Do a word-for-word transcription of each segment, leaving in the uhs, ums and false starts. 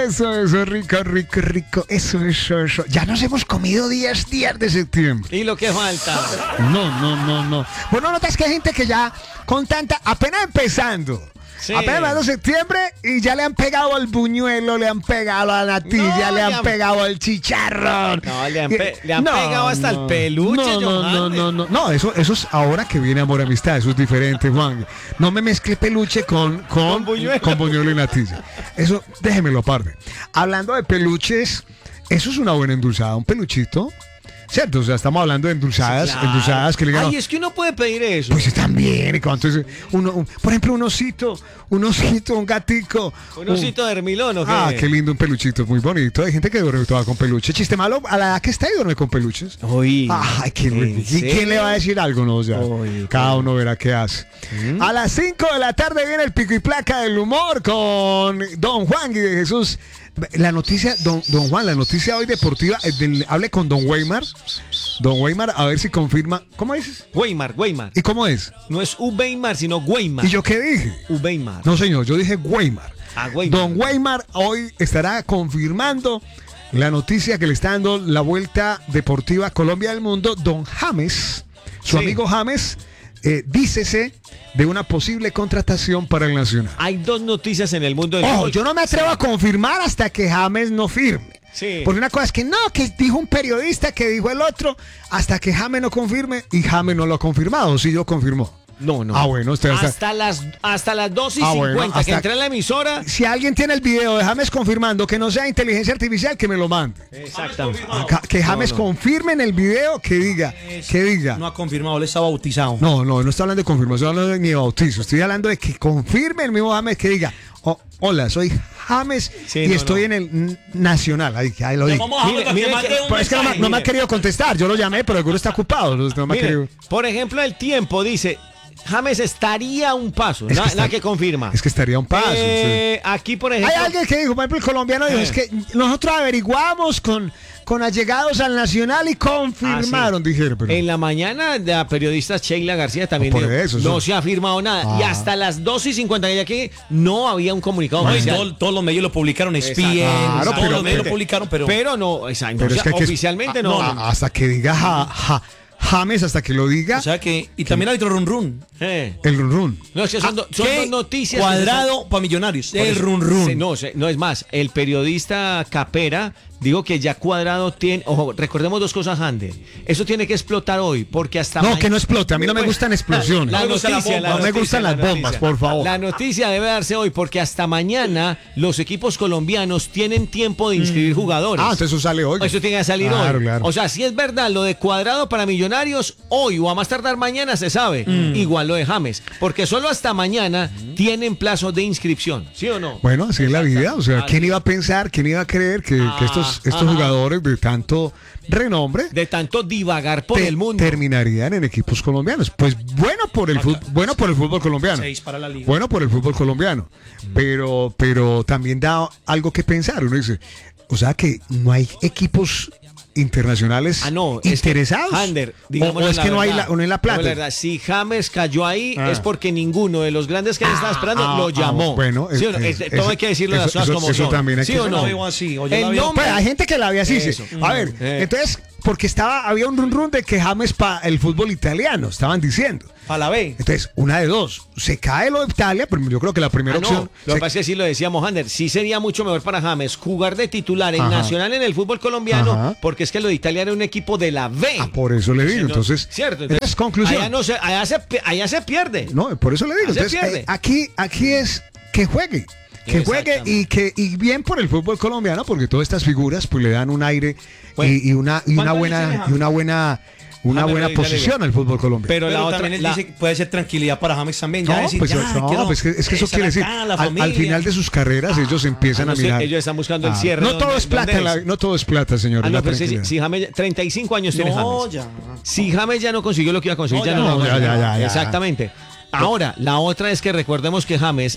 Eso, eso, rico, rico, rico. Eso, eso, eso. Ya nos hemos comido diez días de septiembre. ¿Y lo que falta? No, no, no, no. Bueno, notas que hay gente que ya con tanta, apenas empezando. Sí. Apenas va septiembre y ya le han pegado al buñuelo, le han pegado a la natilla, no, le han, han pegado al chicharrón. No, le han, pe le han no, pegado hasta no, el peluche. No, no, no, no, no, no, eso, eso es ahora que viene Amor Amistad, eso es diferente, Juan. No me mezcle peluche con, con, con, buñuelo. con buñuelo y natilla. Eso, déjemelo aparte. Hablando de peluches, eso es una buena endulzada, un peluchito. ¿Cierto? O sea, estamos hablando de endulzadas, sí, claro. endulzadas que le digan. Ay, es que uno puede pedir eso. Pues también, ¿cuánto es? Uno, un, por ejemplo, un osito, un osito, un gatico. Un osito un... de Hermilón, ¿o qué? Ah, qué lindo un peluchito, muy bonito. Hay gente que duerme toda con peluche. Chiste malo, a la edad que está y duerme con peluches. Uy. Ay, ¿quién, ¿y quién le va a decir algo? No, o sea, Uy, cada uno verá qué hace. ¿Mm? A las cinco de la tarde viene el pico y placa del humor con Don Juan y de Jesús. La noticia, don, don Juan, la noticia hoy deportiva, del, hable con Don Weimar. Don Weimar, a ver si confirma. ¿Cómo dices? Weimar, Weimar. ¿Y cómo es? No es Weimar, sino Weimar. ¿Y yo qué dije? Weimar. No, señor, yo dije Weimar. Ah, Weimar. Don Weimar hoy estará confirmando la noticia que le está dando la Vuelta Deportiva Colombia del Mundo. Don James, su sí. amigo James, eh, dícese de una posible contratación para el Nacional. Hay dos noticias en el mundo del fútbol. fútbol. Oh, yo no me atrevo a confirmar hasta que James no firme. Sí. Porque una cosa es que no, que dijo un periodista, que dijo el otro, hasta que James no confirme, y James no lo ha confirmado, si yo confirmó. No, no. Ah, bueno, usted hasta, hasta las hasta las dos y ah, cincuenta bueno, hasta que entré en la emisora. Si alguien tiene el video de James confirmando que no sea inteligencia artificial, que me lo mande. Exactamente. Acá, que James no, no. confirme en el video, que diga, que diga. No ha confirmado, él está bautizado. No, no, no está hablando de confirmación, no hablando de ni bautizo. Estoy hablando de que confirme el mismo James, que diga, oh, hola, soy James sí, y no, estoy no. en el Nacional. Ahí, ahí lo digo. Mire, mire que, es que no, me, no me ha querido contestar. Yo lo llamé, pero seguro está ocupado. No me mire, ha querido... Por ejemplo, el tiempo dice. James estaría a un paso, nada que, está, que confirma. Es que estaría a un paso. Eh, sí. Aquí, por ejemplo. Hay alguien que dijo, por ejemplo, el colombiano dijo, eh. es que nosotros averiguamos con, con allegados al Nacional y confirmaron, ah, sí. dijeron. Pero... En la mañana, la periodista Sheila García también no, dijo, eso, no eso. se ha firmado nada. Ah. Y hasta las dos y cincuenta y aquí no había un comunicado. No, todo, todos los medios lo publicaron, S P N, claro, todos pero, los medios lo publicaron, pero... Pero no, exacto, pero o sea, es que oficialmente es, no, no, no. Hasta que diga ja, ja. James, hasta que lo diga. O sea que, y también hay otro run run. Eh. El run run. No, es que son, do, son dos noticias. Cuadrado para Millonarios. El eso, run run. Se, no, se, no es más. El periodista Capera dijo que ya Cuadrado tiene. Ojo, recordemos dos cosas, Ander. Eso tiene que explotar hoy, porque hasta. No, que no explote. A mí no me gustan explosiones. La noticia, la la no noticia, me gustan la las bombas, noticia. por favor. La noticia debe darse hoy, porque hasta mañana los equipos colombianos tienen tiempo de inscribir mm. jugadores. Ah, entonces eso sale hoy. Eso tiene que salir claro, hoy. Claro. O sea, si es verdad lo de Cuadrado para Millonarios, hoy o a más tardar mañana se sabe. Mm. Igual lo de James. Porque solo hasta mañana mm. tienen plazo de inscripción. ¿Sí o no? Bueno, así es la vida. O sea, ¿quién iba a pensar, quién iba a creer que, ah, que estos, estos jugadores de tanto renombre, de tanto divagar por te, el mundo, terminarían en equipos colombianos? Pues bueno por el fútbol, bueno por el fútbol colombiano. Seis para la liga. Bueno por el fútbol colombiano. Pero, pero también da algo que pensar. Uno dice, o sea que no hay equipos internacionales ah, no, interesados. Es que, Ander, o, o es que no hay, la, no hay la plata. No, la verdad, si James cayó ahí ah. es porque ninguno de los grandes que ah, estaba esperando ah, lo llamó. Ah, bueno, ¿sí o no? es, es, todo hay que decirlo las cosas como eso son. También hay ¿Sí que o no? Yo así, o yo el nombre, pues, hay gente que la ve así. Eso. Sí. A ver, eh. entonces, porque estaba había un run run de que James para el fútbol italiano, estaban diciendo. Para la B. Entonces, una de dos. Se cae lo de Italia, pero yo creo que la primera ah, no. opción. Lo se... que pasa es que sí lo decíamos, Ander, sí sería mucho mejor para James jugar de titular en Ajá. Nacional en el fútbol colombiano, Ajá. porque es que lo de Italia era un equipo de la B. Ah, por eso le digo. Entonces, cierto. Entonces, es conclusión. Allá, no se, allá, se, allá se pierde. No, por eso le digo. Allá Entonces, se pierde. Eh, aquí, aquí es que juegue. Que juegue y que y bien por el fútbol colombiano, porque todas estas figuras pues le dan un aire bueno, y, y una y una buena y una buena una James buena posición al fútbol colombiano. Pero, Pero la otra también él la... dice que puede ser tranquilidad para James también. No, ya decir, pues, ya, no, quedó, pues es que eso quiere decir, acá, al, al final de sus carreras ah, ellos empiezan ah, a mirar. Sé, ellos están buscando ah, el cierre. No todo es plata, la, no todo es plata, señor. Ah, no, pues si, si James, treinta y cinco años tiene no, James. Ya. Si James ya no consiguió lo que iba a conseguir, no, ya ya no, no, no, ya, ya, ya, ya. Exactamente. Ahora, la otra es que recordemos que James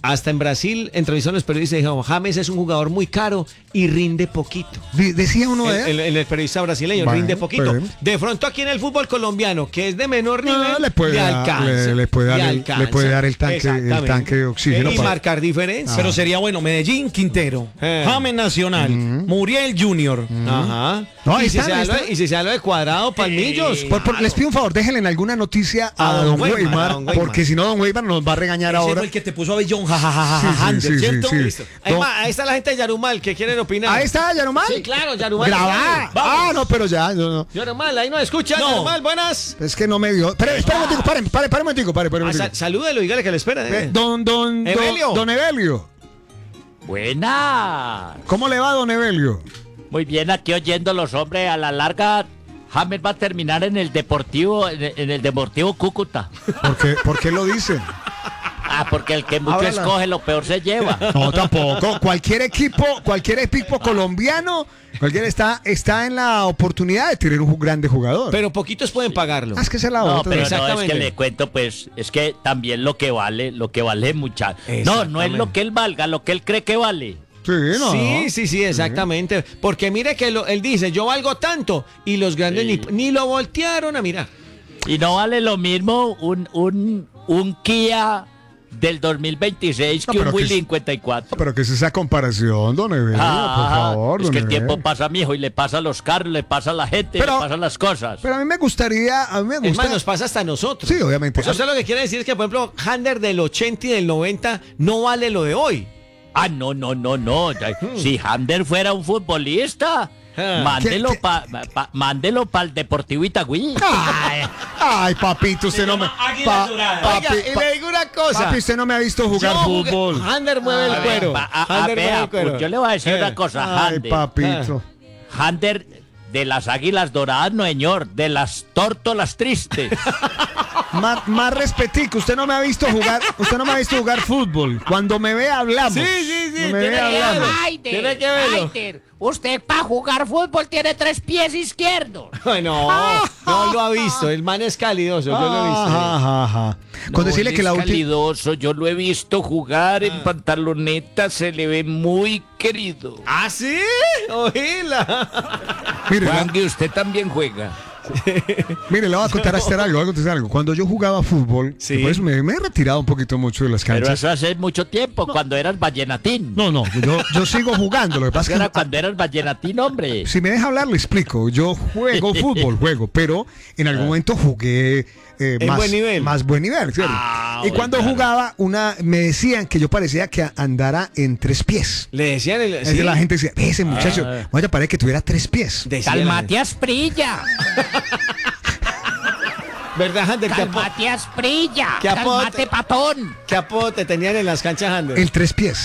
hasta en Brasil entrevistaron a los periodistas y dijeron, James es un jugador muy caro y rinde poquito. De- decía uno de El, el- el periodista brasileño Bueno, rinde poquito. pues. De pronto aquí en el fútbol colombiano, que es de menor No, nivel, le puede le dar- alcanza. le- le puede dar le el- alcanza. le puede dar el tanque- el Exactamente. tanque de oxígeno Y para- marcar diferencia. Pero sería bueno, Medellín, Quintero, Eh. James Nacional, Muriel Junior. Ajá. No, ahí y, si están, se ahí da lo de- están. y si se da lo de Cuadrado, Palmillos. Por- por- les pido un favor, déjenle en alguna noticia a, A don don Weimar, Weimar, a don Weimar. porque si no don Weimar nos va a regañar Ese ahora. fue el que te puso a Bellón, jajajaja, Sí, sí, sí, ¿cierto? sí, sí. Listo. Ahí, Don- va, ahí está la gente de Yarumal que quieren opinar. Ahí está, Yarumal. Sí, claro, Yarumal. Grabá. Vamos. Ah, no, pero ya, no, no. Yarumal, ahí no escucha. No. Yarumal, buenas. Es que no me dio. Espera, espera un momentico, paren, paren, paren un momentico, paren, paren un Ah, momentico. sa- salúdelo, dígale que le espera. Eh, eh. Don, don, don, Evelio. don Evelio. Buena. ¿Cómo le va, don Evelio? Muy bien, aquí oyendo los hombres. A la larga, James va a terminar en el Deportivo, en el, en el Deportivo Cúcuta. ¿Por qué, por qué lo dice? Ah, porque el que mucho Háblala. escoge, lo peor se lleva. No, tampoco. Cualquier equipo, cualquier equipo colombiano, cualquiera está, está en la oportunidad de tener un grande jugador. Pero poquitos pueden pagarlo. Ah, es que esa es la No, otra. pero no, es Exactamente. que le cuento, pues, es que también lo que vale, lo que vale mucha. No, no es lo que él valga, lo que él cree que vale. Sí, no. Sí, sí, sí, exactamente. Porque mire que lo- él dice, yo valgo tanto, y los grandes Sí. ni, ni lo voltearon a mirar. Y no vale lo mismo un, un, un Kia del dos mil veintiséis No, que un pero que Willy es- cincuenta y cuatro. Pero que es esa comparación, don Evelio, por Ah, favor, es don que el tiempo Evelio. pasa, mijo, y le pasa a los carros, le pasa a la gente, Pero- le pasan las cosas. Pero a mí me gustaría, a mí me Es gusta. más, nos pasa hasta a nosotros. Sí, obviamente. O sea, usted lo que quiere decir es que, por ejemplo, Hander del ochenta y del noventa no vale lo de hoy. Ah, no, no, no, no. Ya- Si Hander fuera un futbolista, Ah. mándelo ¿Qué- qué? para pa, mándelo pa el Deportivo Itagüí. Ay, ay, papito, usted no me. pa- papi, Oiga, y pa- le digo una cosa. papi, usted no me ha visto jugar Yo jugué- fútbol. Hander mueve el A ver, cuero. pa- a- a- Hander mueve vea, el cuero. pues yo le voy a decir Eh. una cosa, Ay, Hander. papito. Hander de las Águilas Doradas, no señor, de las Tórtolas Tristes. Más, más respetico, usted no me ha visto jugar, usted no me ha visto jugar fútbol. Cuando me ve hablamos. Sí, sí, sí, Cuando me ve tiene que hablamos. verlo. Tiene que verlo. Aider, usted para jugar fútbol tiene tres pies izquierdos. Ay, no, no lo ha visto. El man es calidoso, yo lo he visto. Ajá, ajá, ajá. Con No, decirle él que la es última. calidoso, yo lo he visto jugar en pantaloneta, se le ve muy querido. ¿Ah, sí? Oíla. Mire, la- Juan, que usted también juega. mire, le voy a contar a usted algo, le voy a contar algo. Cuando yo jugaba fútbol, Sí. pues me, me he retirado un poquito mucho de las Pero canchas. eso hace mucho tiempo, cuando eras vallenatín. No, no, yo, yo sigo jugando. Lo que pasa Eso era es que cuando eras vallenatín, hombre. si me deja hablar, le explico. Yo juego fútbol, juego, pero en algún momento jugué eh, En más, buen nivel. más buen nivel. ¿cierto? Ah, y bueno, cuando claro. jugaba, una me decían que yo parecía que andara en tres pies. Le decían el. Entonces la gente decía, ese muchacho, Ah. vaya, parece que tuviera tres pies. Decía la Calmate asprilla, gente. ¿Verdad, Hander? ¿Qué, apo- calmate asprilla, ¿Qué apodo calmate te- patón. qué apodo te tenían en las canchas, Hander? El tres pies.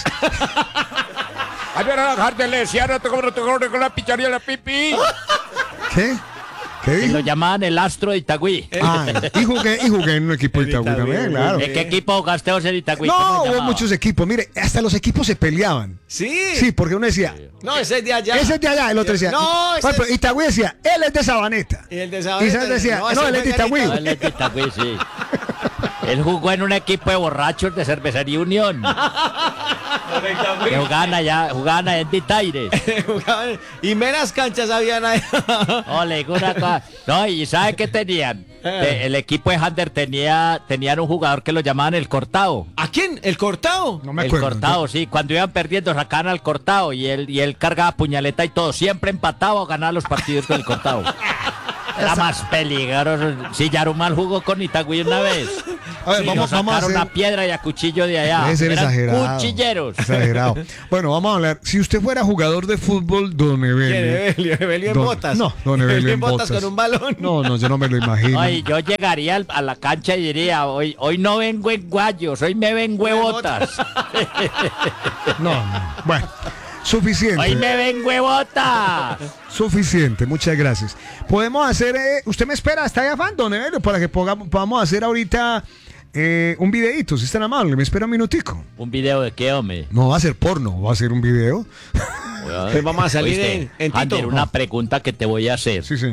le decía, no te con la picharía la pipi. ¿Qué? ¿Qué Que dijo? lo llamaban el astro de Itagüí. Ah, y jugué, y jugué en un equipo de En Itagüí Itagüí, también, muy claro. ¿En qué equipo jugaste vos en Itagüí? No, ¿Cómo se hubo llamaba? muchos equipos. Mire, hasta los equipos se peleaban. Sí. Sí, porque uno decía, No, ese es de allá. ese es de allá, el otro decía. No, ese Por ejemplo, es- Itagüí decía, él es de Sabaneta. Y el de Y Sabaneta. Sánchez decía, no, ese él es de juega en Itagüí. No, él es de Itagüí, sí. Él jugó en un equipo de borrachos de Cervecería Unión. Que jugaban allá, jugaban allá en Ditaires. Jugaban- y meras canchas habían ahí. No, le digo una cosa. No, y ¿sabe qué tenían? Eh, El equipo de Hander tenía, tenían un jugador que lo llamaban el Cortado. ¿A quién? ¿El cortado? No me El acuerdo. Cortado, sí. Cuando iban perdiendo sacaban al Cortado y él, y él cargaba puñaleta y todo. Siempre empataba o ganaba los partidos con el Cortado. Era más peligroso. Si Yarumal jugó con Itagüí una vez. A ver, Sí, vamos, nos vamos a sacaron hacer. a piedra y a cuchillo de allá. Debe ser Eran exagerado. cuchilleros. Exagerado. Bueno, vamos a hablar. Si usted fuera jugador de fútbol, don ¿Quién? Evelio. Evelio, Evelio en Don- botas. No, don Evelio en botas. con un balón. No, no, yo no me lo imagino. Ay, yo llegaría al- a la cancha y diría, hoy, hoy no vengo en guayos, hoy me vengo en botas. No, no. Bueno, suficiente. Hoy me vengo en botas. Suficiente, muchas gracias. Podemos hacer, eh, usted me espera hasta allá, fan, don Evelio, para que pongamos- podamos hacer ahorita eh, un videíto, si es tan amable, me espera un minutico. ¿Un video de qué, hombre? No va a ser porno, va a ser un video. Pues vamos a salir Oíste, en, en Ander, Tito. una pregunta que te voy a hacer. Sí, señor.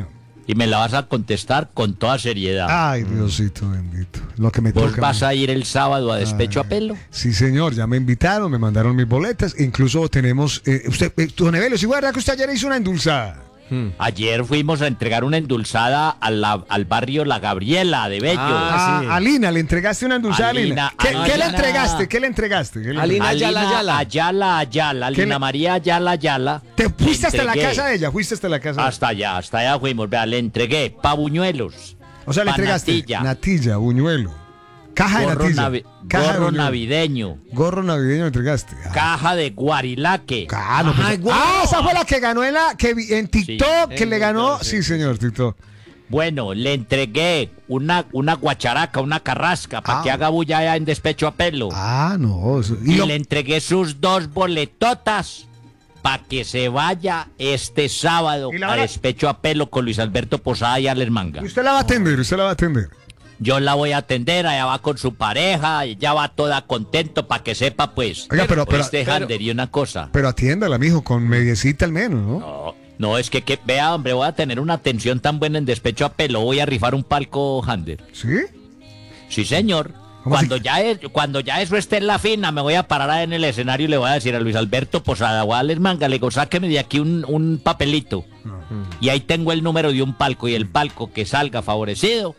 y me la vas a contestar con toda seriedad. Ay, Diosito bendito. Lo que me ¿Vos toca. vas a a ir el sábado a Despecho Ay. a Pelo? Sí, señor, ya me invitaron, me mandaron mis boletas. Incluso tenemos. Eh, usted, eh, don Evelio, ¿sí verdad que usted ayer hizo una endulzada? Ayer fuimos a entregar una endulzada a la- al barrio La Gabriela de Bello. Ah, A, sí. a Lina, le entregaste una endulzada a Lina. Alina, ¿Qué, Alina. qué le entregaste? ¿Qué le entregaste? ¿Qué le Alina. entregaste? Ayala, Ayala. Ayala, Ayala, ¿Qué Alina le- María Ayala, Ayala. ¿Te fuiste Le hasta la entregué. casa de ella? ¿Fuiste hasta la casa de ella? Hasta allá, hasta allá fuimos, vea, le entregué pabuñuelos. O sea, le pa' entregaste natilla, natilla, buñuelo. Caja de gorro, natilla. navi- caja de gorro buñuelo. navideño, Gorro navideño le entregaste. Ah, caja de guarilaque. ah, no, pues- Ay, guau. ah, esa fue la que ganó en, la, que vi- en TikTok, que en le ganó. TikTok, Sí, sí, señor, TikTok. Bueno, le entregué una, una guacharaca, una carrasca, para Ah. que haga bulla allá en Despecho a Pelo. Ah, no. eso- y lo- le entregué sus dos boletotas para que se vaya este sábado ¿Y la a van a- Despecho a Pelo con Luis Alberto Posada y Alex Manga. y usted la va a atender, usted la va a atender. Yo la voy a atender, allá va con su pareja, ella va toda contento para que sepa, pues. Oiga, pero- pero- este pero- Hander, y una cosa. Pero atiéndala, mijo, con mediecita al menos, ¿no? No, no, es que, que, vea, hombre, voy a tener una atención tan buena en Despecho a Pelo, voy a rifar un palco Hander. ¿Sí? Sí, señor. ¿Cómo Cuando así? ya, es- cuando ya eso esté en la fina, me voy a parar ahí en el escenario y le voy a decir a Luis Alberto Posada o a Alex Manga, le digo, sáqueme de aquí un, un papelito. Y ahí tengo el número de un palco, y el palco que salga favorecido,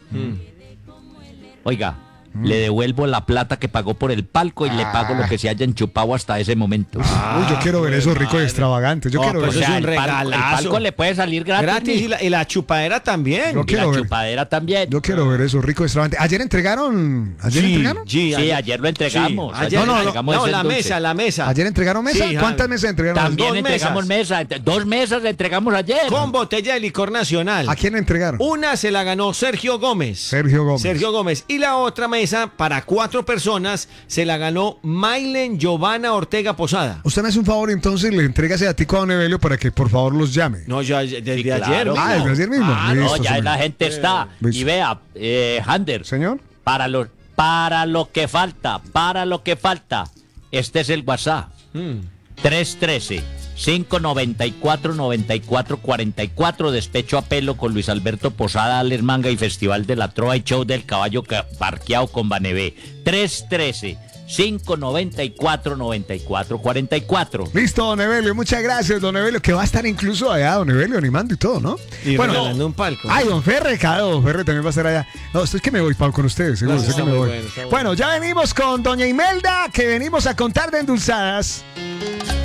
oiga, le devuelvo la plata que pagó por el palco y le pago lo que se haya enchupado hasta ese momento. Uy, yo quiero ver esos ricos y extravagantes. Yo No, quiero pues ver eso es eso. un el, palco, el regalazo. palco le puede salir gratis. Gratis y mijo. la, y la chupadera también. Yo Y quiero la ver. chupadera también. Yo quiero ver esos ricos y extravagantes. ¿Ayer entregaron? ¿Ayer Sí, entregaron? sí, Sí, ayer lo entregamos. Sí, ayer No, no, no. entregamos no, ese la dulce. mesa, la mesa. ¿Ayer entregaron mesa? Sí, ¿Cuántas Javi. mesas entregaron? También Dos entregamos mesas. mesa. Dos mesas le entregamos ayer. Con botella de licor nacional. ¿A quién le entregaron? Una se la ganó Sergio Gómez. Sergio Gómez. Sergio Gómez. Y la otra mesa, para cuatro personas, se la ganó Mailen Giovanna Ortega Posada. Usted me hace un favor, entonces le entrega ese datico a Don Evelio para que por favor los llame. No, ya desde Sí, ayer. claro. mismo. Ah, desde ayer mismo. Ah, no, Listo, ya señor. la gente está. Listo. Y vea, eh, Hander, Señor. para lo, para lo que falta, para lo que falta, este es el WhatsApp. Mm. tres uno tres, cinco nueve cuatro, nueve cuatro cuatro cuatro, Despecho a Pelo con Luis Alberto Posada, Alex Manga y Festival de la Trova y Show del Caballo ca- Parqueado con Banevé. tres uno tres, cinco nueve cuatro, nueve cuatro cuatro cuatro. Listo, Don Evelio. Muchas gracias, Don Evelio, que va a estar incluso allá, Don Evelio, animando y todo, ¿no? Y bueno, regalando un palco. ay, Don Ferre, claro, Don Ferre también va a estar allá. No, esto es que me voy Pau, con ustedes, seguro, No, sé está que me muy voy. bueno, está Bueno, ya venimos con Doña Imelda, que venimos a contar de endulzadas.